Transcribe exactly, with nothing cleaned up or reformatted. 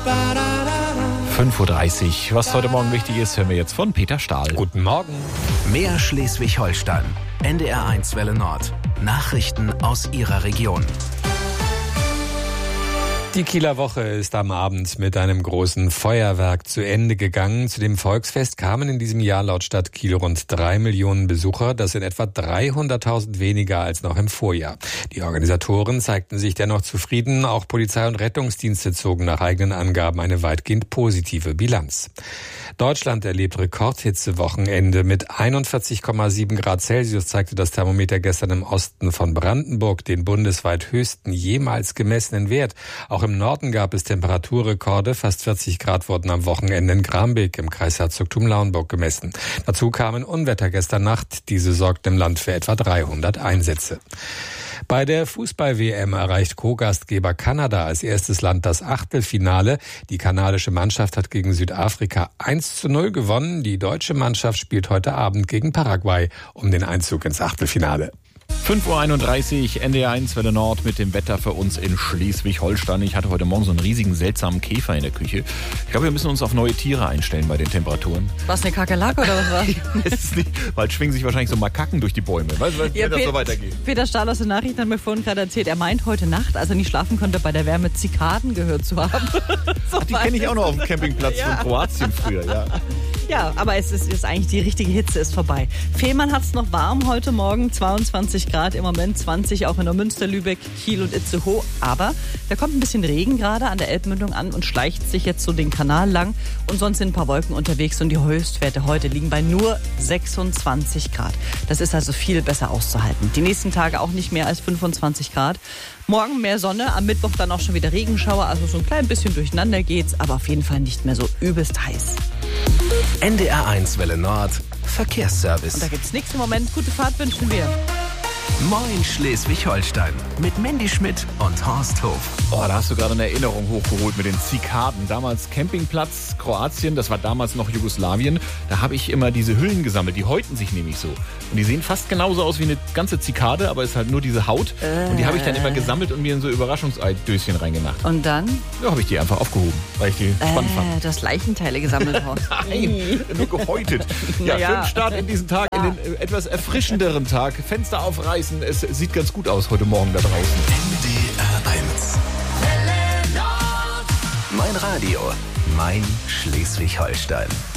fünf Uhr dreißig. Was heute Morgen wichtig ist, hören wir jetzt von Peter Stahl. Guten Morgen. Mehr Schleswig-Holstein. N D R eins Welle Nord. Nachrichten aus Ihrer Region. Die Kieler Woche ist am Abend mit einem großen Feuerwerk zu Ende gegangen. Zu dem Volksfest kamen in diesem Jahr laut Stadt Kiel rund drei Millionen Besucher. Das sind etwa dreihunderttausend weniger als noch im Vorjahr. Die Organisatoren zeigten sich dennoch zufrieden. Auch Polizei und Rettungsdienste zogen nach eigenen Angaben eine weitgehend positive Bilanz. Deutschland erlebt Rekordhitzewochenende mit einundvierzig Komma sieben Grad Celsius, zeigte das Thermometer gestern im Osten von Brandenburg den bundesweit höchsten jemals gemessenen Wert. Auch im Norden gab es Temperaturrekorde. Fast vierzig Grad wurden am Wochenende in Grambeek im Kreisherzogtum Lauenburg gemessen. Dazu kamen Unwetter gestern Nacht. Diese sorgten im Land für etwa dreihundert Einsätze. Bei der Fußball-W M erreicht Co-Gastgeber Kanada als erstes Land das Achtelfinale. Die kanadische Mannschaft hat gegen Südafrika eins zu null gewonnen. Die deutsche Mannschaft spielt heute Abend gegen Paraguay um den Einzug ins Achtelfinale. fünf Uhr einunddreißig, N D R eins Welle Nord mit dem Wetter für uns in Schleswig-Holstein. Ich hatte heute Morgen so einen riesigen, seltsamen Käfer in der Küche. Ich glaube, wir müssen uns auf neue Tiere einstellen bei den Temperaturen. Was, eine Kakerlake oder was war? Ich weiß es nicht, weil schwingen sich wahrscheinlich so Makaken durch die Bäume. Weißt du, Ja, wenn das Pet- so weitergeht. Peter Stahl aus den Nachrichten hat mir vorhin gerade erzählt, er meint heute Nacht, als er nicht schlafen konnte, bei der Wärme Zikaden gehört zu haben. So Ach, die weit kenne ich auch noch auf ist dem es. Campingplatz Ja. von Kroatien früher, ja. Ja, aber es ist, ist eigentlich die richtige Hitze ist vorbei. Fehmarn hat es noch warm heute Morgen, zweiundzwanzig Grad im Moment, zwanzig auch in der Münster, Lübeck, Kiel und Itzehoe. Aber da kommt ein bisschen Regen gerade an der Elbmündung an und schleicht sich jetzt so den Kanal lang. Und sonst sind ein paar Wolken unterwegs und die Höchstwerte heute liegen bei nur sechsundzwanzig Grad. Das ist also viel besser auszuhalten. Die nächsten Tage auch nicht mehr als fünfundzwanzig Grad. Morgen mehr Sonne, am Mittwoch dann auch schon wieder Regenschauer. Also so ein klein bisschen durcheinander geht's, aber auf jeden Fall nicht mehr so übelst heiß. N D R eins Welle Nord. Verkehrsservice. Und da gibt's nichts im Moment. Gute Fahrt wünschen wir. Moin Schleswig-Holstein. Mit Mandy Schmidt und Horst Hof. Oh, da hast du gerade eine Erinnerung hochgeholt mit den Zikaden. Damals Campingplatz Kroatien, das war damals noch Jugoslawien. Da habe ich immer diese Hüllen gesammelt, die häuten sich nämlich so. Und die sehen fast genauso aus wie eine ganze Zikade, aber es ist halt nur diese Haut. Äh. Und die habe ich dann immer gesammelt und mir in so Überraschungseidöschen reingemacht. Und dann? Ja, habe ich die einfach aufgehoben, weil ich die spannend fand. Äh, du hast Leichenteile gesammelt, Horst. Nein, nur gehäutet. Ja, Naja. schönen Start in diesen Tag, in den äh, etwas erfrischenderen Tag. Fenster aufreißen, es sieht ganz gut aus heute Morgen da draußen. N D R eins. Mein Radio. Mein Schleswig-Holstein.